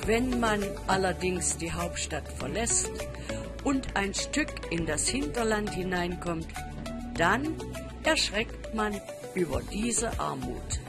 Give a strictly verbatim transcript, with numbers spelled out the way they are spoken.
Wenn man allerdings die Hauptstadt verlässt und ein Stück in das Hinterland hineinkommt, dann erschreckt man über diese Armut.